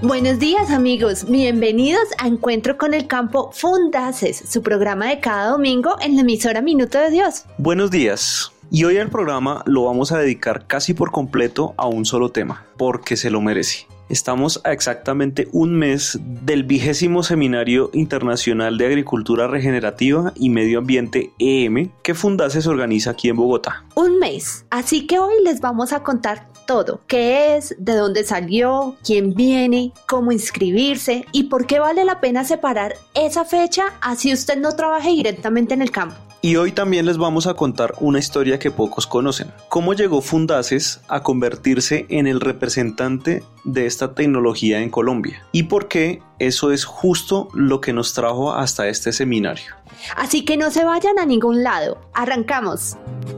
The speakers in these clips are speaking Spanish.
Buenos días amigos, bienvenidos a Encuentro con el Campo Fundaces, su programa de cada domingo en la emisora Minuto de Dios. Buenos días, y hoy el programa lo vamos a dedicar casi por completo a un solo tema, porque se lo merece. Estamos a exactamente un mes del 20º Seminario Internacional de Agricultura Regenerativa y Medio Ambiente EM que Fundaces organiza aquí en Bogotá. Un mes, así que hoy les vamos a contar todo. ¿Qué es? ¿De dónde salió? ¿Quién viene? ¿Cómo inscribirse? ¿Y por qué vale la pena separar esa fecha así usted no trabaje directamente en el campo? Y hoy también les vamos a contar una historia que pocos conocen. ¿Cómo llegó Fundaces a convertirse en el representante de esta tecnología en Colombia? ¿Y por qué eso es justo lo que nos trajo hasta este seminario? Así que no se vayan a ningún lado. ¡Arrancamos!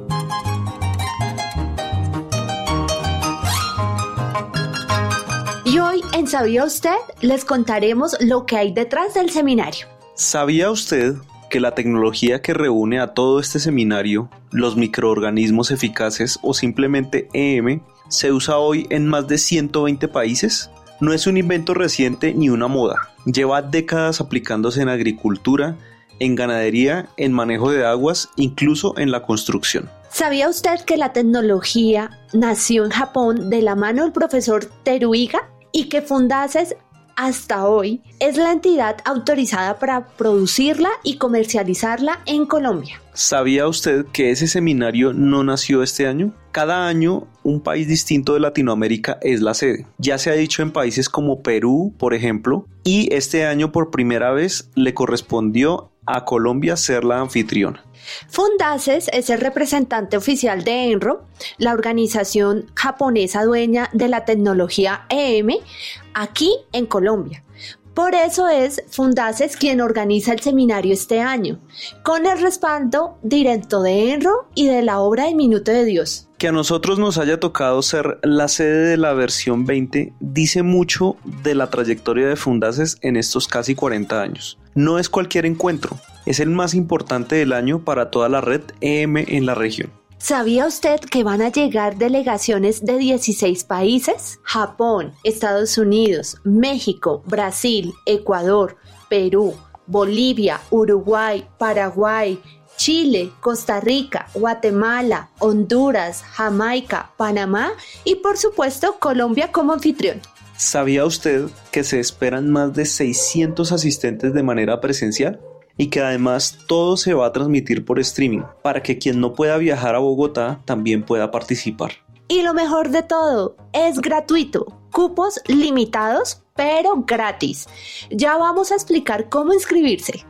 Y hoy en ¿Sabía usted? Les contaremos lo que hay detrás del seminario. ¿Sabía usted que la tecnología que reúne a todo este seminario, los microorganismos eficaces o simplemente EM, se usa hoy en más de 120 países? No es un invento reciente ni una moda. Lleva décadas aplicándose en agricultura, en ganadería, en manejo de aguas, incluso en la construcción. ¿Sabía usted que la tecnología nació en Japón de la mano del profesor Teru Iga y que Fundaces hasta hoy es la entidad autorizada para producirla y comercializarla en Colombia? ¿Sabía usted que ese seminario no nació este año? Cada año un país distinto de Latinoamérica es la sede. Ya se ha dicho en países como Perú, por ejemplo, y este año por primera vez le correspondió a Colombia ser la anfitriona. Fundaces es el representante oficial de ENRO, la organización japonesa dueña de la tecnología EM, aquí en Colombia. Por eso es Fundaces quien organiza el seminario este año, con el respaldo directo de ENRO y de la obra de Minuto de Dios. Que a nosotros nos haya tocado ser la sede de la versión 20 dice mucho de la trayectoria de Fundaces en estos casi 40 años. No es cualquier encuentro, es el más importante del año para toda la red EM en la región. ¿Sabía usted que van a llegar delegaciones de 16 países? Japón, Estados Unidos, México, Brasil, Ecuador, Perú, Bolivia, Uruguay, Paraguay, Chile, Costa Rica, Guatemala, Honduras, Jamaica, Panamá y por supuesto Colombia como anfitrión. ¿Sabía usted que se esperan más de 600 asistentes de manera presencial? Y que además todo se va a transmitir por streaming, para que quien no pueda viajar a Bogotá también pueda participar. Y lo mejor de todo, es gratuito, cupos limitados, pero gratis. Ya vamos a explicar cómo inscribirse.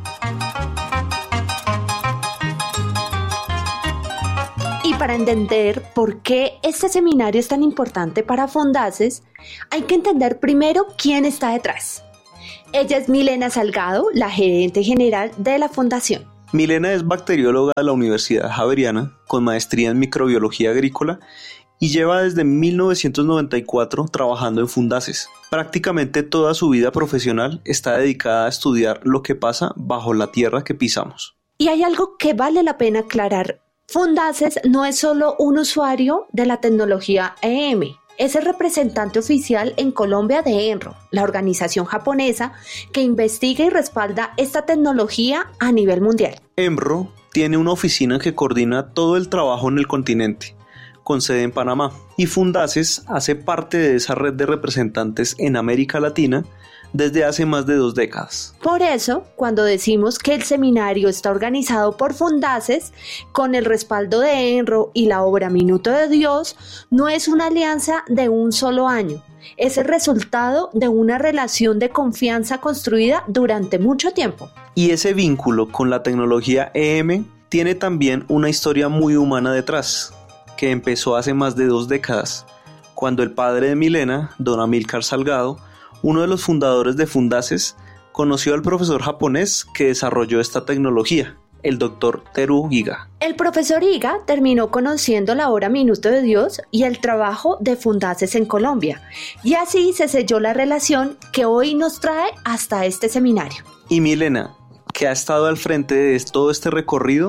Y para entender por qué este seminario es tan importante para Fundaces, hay que entender primero quién está detrás. Ella es Milena Salgado, la gerente general de la fundación. Milena es bacterióloga de la Universidad Javeriana, con maestría en microbiología agrícola y lleva desde 1994 trabajando en Fundaces. Prácticamente toda su vida profesional está dedicada a estudiar lo que pasa bajo la tierra que pisamos. Y hay algo que vale la pena aclarar. Fundaces no es solo un usuario de la tecnología EM. Es el representante oficial en Colombia de ENRO, la organización japonesa que investiga y respalda esta tecnología a nivel mundial. ENRO tiene una oficina que coordina todo el trabajo en el continente, con sede en Panamá, y Fundaces hace parte de esa red de representantes en América Latina desde hace más de 2 décadas. Por eso, cuando decimos que el seminario está organizado por Fundaces, con el respaldo de ENRO y la obra Minuto de Dios, no es una alianza de un solo año, es el resultado de una relación de confianza construida durante mucho tiempo. Y ese vínculo con la tecnología EM tiene también una historia muy humana detrás, que empezó hace más de 2 décadas, cuando el padre de Milena, don Amílcar Salgado, uno de los fundadores de Fundaces, conoció al profesor japonés que desarrolló esta tecnología, el doctor Teru Iga. El profesor Iga terminó conociendo la obra Minuto de Dios y el trabajo de Fundaces en Colombia, y así se selló la relación que hoy nos trae hasta este seminario. Y Milena, que ha estado al frente de todo este recorrido,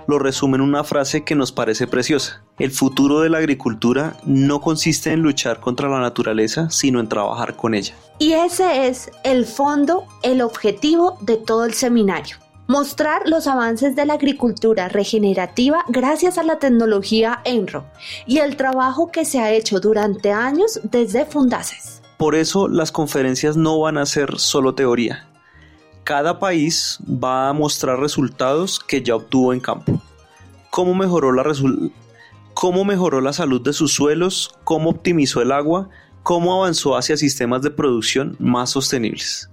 lo resume en una frase que nos parece preciosa. El futuro de la agricultura no consiste en luchar contra la naturaleza, sino en trabajar con ella. Y ese es el fondo, el objetivo de todo el seminario. Mostrar los avances de la agricultura regenerativa gracias a la tecnología ENRO y el trabajo que se ha hecho durante años desde Fundaces. Por eso las conferencias no van a ser solo teoría. Cada país va a mostrar resultados que ya obtuvo en campo. Cómo mejoró la salud de sus suelos, cómo optimizó el agua, cómo avanzó hacia sistemas de producción más sostenibles.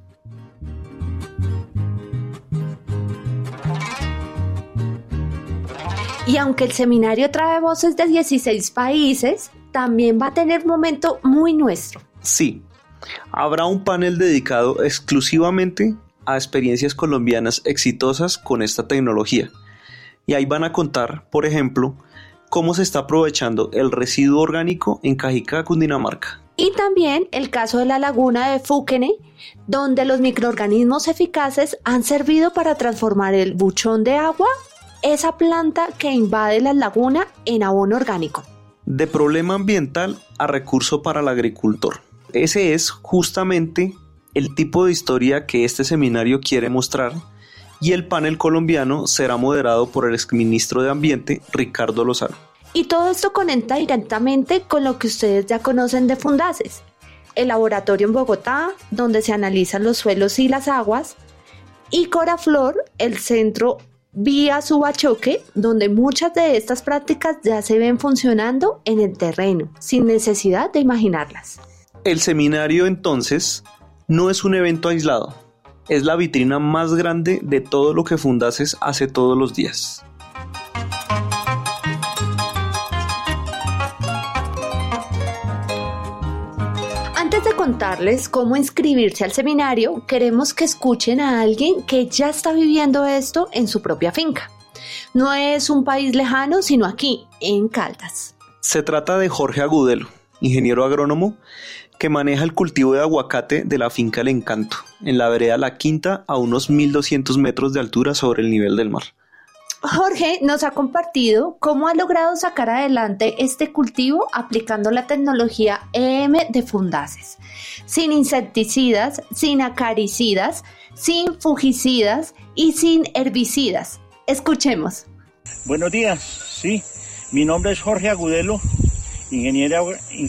Y aunque el seminario trae voces de 16 países, también va a tener momento muy nuestro. Sí, habrá un panel dedicado exclusivamente a experiencias colombianas exitosas con esta tecnología. Y ahí van a contar, por ejemplo, cómo se está aprovechando el residuo orgánico en Cajicá, Cundinamarca. Y también el caso de la laguna de Fúquene, donde los microorganismos eficaces han servido para transformar el buchón de agua, esa planta que invade la laguna, en abono orgánico. De problema ambiental a recurso para el agricultor. Ese es justamente el tipo de historia que este seminario quiere mostrar, y el panel colombiano será moderado por el exministro de Ambiente, Ricardo Lozano. Y todo esto conecta directamente con lo que ustedes ya conocen de Fundaces, el laboratorio en Bogotá, donde se analizan los suelos y las aguas, y Coraflor, el centro vía Subachoque, donde muchas de estas prácticas ya se ven funcionando en el terreno, sin necesidad de imaginarlas. El seminario, entonces, no es un evento aislado, es la vitrina más grande de todo lo que Fundaces hace todos los días. Antes de contarles cómo inscribirse al seminario, queremos que escuchen a alguien que ya está viviendo esto en su propia finca. No es un país lejano, sino aquí, en Caldas. Se trata de Jorge Agudelo, ingeniero agrónomo, que maneja el cultivo de aguacate de la finca El Encanto, en la vereda La Quinta, a unos 1.200 metros de altura sobre el nivel del mar. Jorge nos ha compartido cómo ha logrado sacar adelante este cultivo aplicando la tecnología EM de Fundaces, sin insecticidas, sin acaricidas, sin fungicidas y sin herbicidas. Escuchemos. Buenos días, sí, mi nombre es Jorge Agudelo, ingeniero